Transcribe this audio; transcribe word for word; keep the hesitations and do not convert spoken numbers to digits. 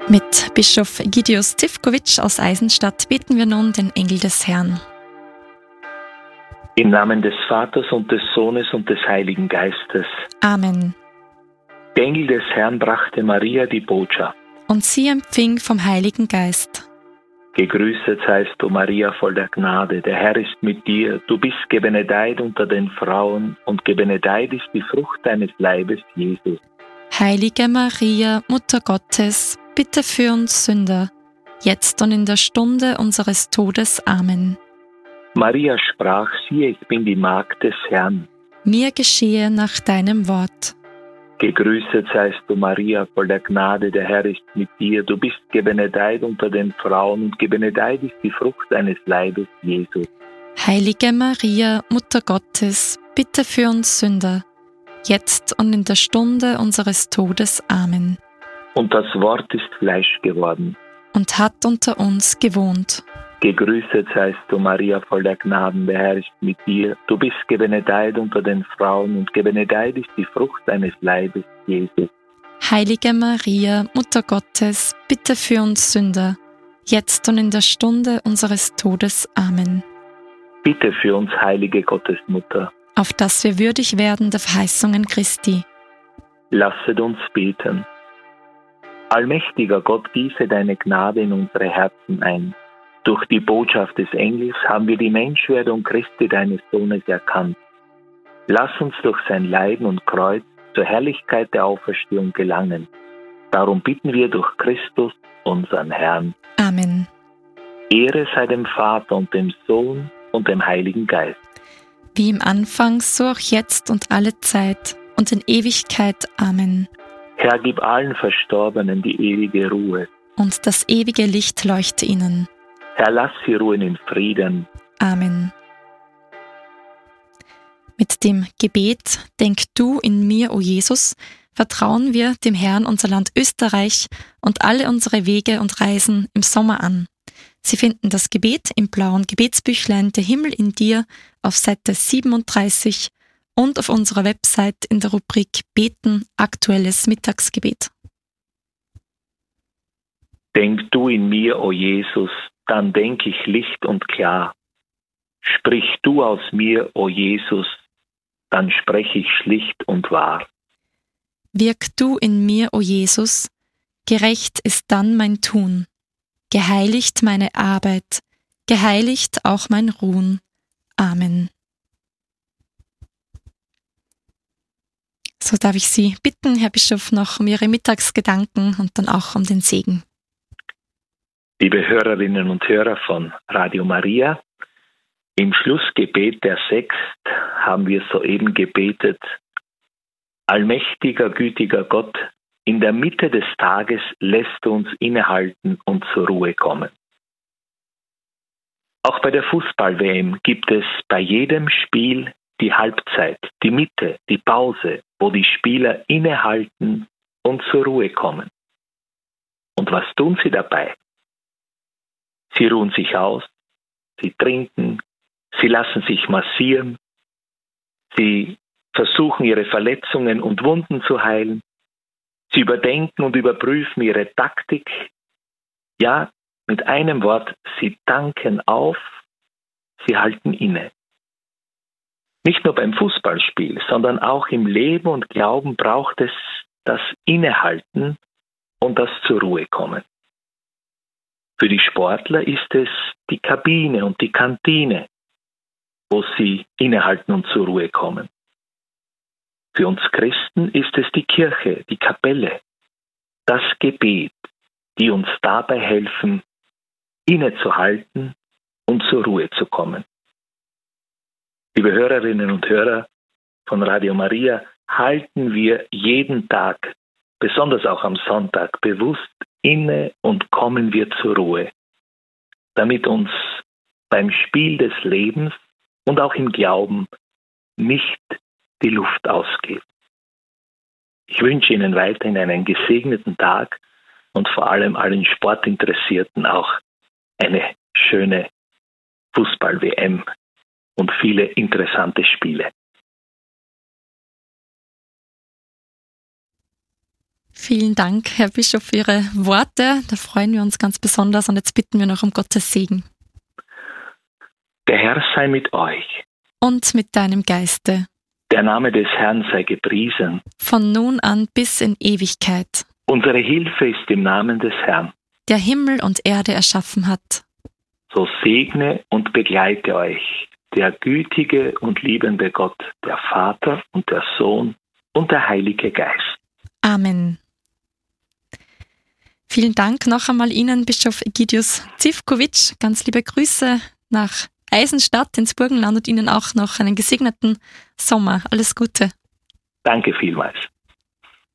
Mit Bischof Egidius Zivkovic aus Eisenstadt beten wir nun den Engel des Herrn. Im Namen des Vaters und des Sohnes und des Heiligen Geistes. Amen. Der Engel des Herrn brachte Maria die Botschaft. Und sie empfing vom Heiligen Geist. Gegrüßet seist du, Maria, voll der Gnade. Der Herr ist mit dir. Du bist gebenedeit unter den Frauen, und gebenedeit ist die Frucht deines Leibes, Jesus. Heilige Maria, Mutter Gottes, bitte für uns Sünder, jetzt und in der Stunde unseres Todes. Amen. Maria sprach, siehe, ich bin die Magd des Herrn. Mir geschehe nach deinem Wort. Gegrüßet seist du, Maria, voll der Gnade, der Herr ist mit dir. Du bist gebenedeit unter den Frauen, und gebenedeit ist die Frucht deines Leibes, Jesus. Heilige Maria, Mutter Gottes, bitte für uns Sünder, jetzt und in der Stunde unseres Todes. Amen. Und das Wort ist Fleisch geworden und hat unter uns gewohnt. Gegrüßet seist du, Maria, voll der Gnaden, der Herr ist mit dir. Du bist gebenedeit unter den Frauen, und gebenedeit ist die Frucht deines Leibes, Jesus. Heilige Maria, Mutter Gottes, bitte für uns Sünder, jetzt und in der Stunde unseres Todes. Amen. Bitte für uns, heilige Gottesmutter, auf dass wir würdig werden der Verheißungen Christi. Lasset uns beten. Allmächtiger Gott, gieße deine Gnade in unsere Herzen ein. Durch die Botschaft des Engels haben wir die Menschwerdung Christi, deines Sohnes, erkannt. Lass uns durch sein Leiden und Kreuz zur Herrlichkeit der Auferstehung gelangen. Darum bitten wir durch Christus, unseren Herrn. Amen. Ehre sei dem Vater und dem Sohn und dem Heiligen Geist. Wie im Anfang, so auch jetzt und alle Zeit und in Ewigkeit. Amen. Herr, gib allen Verstorbenen die ewige Ruhe. Und das ewige Licht leuchte ihnen. Herr, lass sie ruhen in Frieden. Amen. Mit dem Gebet Denk du in mir, o Jesus, vertrauen wir dem Herrn unser Land Österreich und alle unsere Wege und Reisen im Sommer an. Sie finden das Gebet im blauen Gebetsbüchlein Der Himmel in dir auf Seite siebenunddreißig und auf unserer Website in der Rubrik Beten, aktuelles Mittagsgebet. Denk du in mir, o Jesus, dann denk ich licht und klar. Sprich du aus mir, o Jesus, dann sprech ich schlicht und wahr. Wirk du in mir, o Jesus, gerecht ist dann mein Tun. Geheiligt meine Arbeit, geheiligt auch mein Ruhen. Amen. So darf ich Sie bitten, Herr Bischof, noch um Ihre Mittagsgedanken und dann auch um den Segen. Liebe Hörerinnen und Hörer von Radio Maria, im Schlussgebet der Sext haben wir soeben gebetet: Allmächtiger, gütiger Gott, in der Mitte des Tages lässt du uns innehalten und zur Ruhe kommen. Auch bei der Fußball-W M gibt es bei jedem Spiel die Halbzeit, die Mitte, die Pause, wo die Spieler innehalten und zur Ruhe kommen. Und was tun sie dabei? Sie ruhen sich aus, sie trinken, sie lassen sich massieren, sie versuchen ihre Verletzungen und Wunden zu heilen, sie überdenken und überprüfen ihre Taktik. Ja, mit einem Wort, sie tanken auf, sie halten inne. Nicht nur beim Fußballspiel, sondern auch im Leben und Glauben braucht es das Innehalten und das zur Ruhe kommen. Für die Sportler ist es die Kabine und die Kantine, wo sie innehalten und zur Ruhe kommen. Für uns Christen ist es die Kirche, die Kapelle, das Gebet, die uns dabei helfen, innezuhalten und zur Ruhe zu kommen. Liebe Hörerinnen und Hörer von Radio Maria, halten wir jeden Tag, besonders auch am Sonntag, bewusst inne und kommen wir zur Ruhe, damit uns beim Spiel des Lebens und auch im Glauben nicht die Luft ausgeht. Ich wünsche Ihnen weiterhin einen gesegneten Tag und vor allem allen Sportinteressierten auch eine schöne Fußball-W M und viele interessante Spiele. Vielen Dank, Herr Bischof, für Ihre Worte. Da freuen wir uns ganz besonders und jetzt bitten wir noch um Gottes Segen. Der Herr sei mit euch. Und mit deinem Geiste. Der Name des Herrn sei gepriesen. Von nun an bis in Ewigkeit. Unsere Hilfe ist im Namen des Herrn, der Himmel und Erde erschaffen hat. So segne und begleite euch der gütige und liebende Gott, der Vater und der Sohn und der Heilige Geist. Amen. Vielen Dank noch einmal Ihnen, Bischof Egidius Zivkovic. Ganz liebe Grüße nach Eisenstadt ins Burgenland und Ihnen auch noch einen gesegneten Sommer. Alles Gute. Danke vielmals.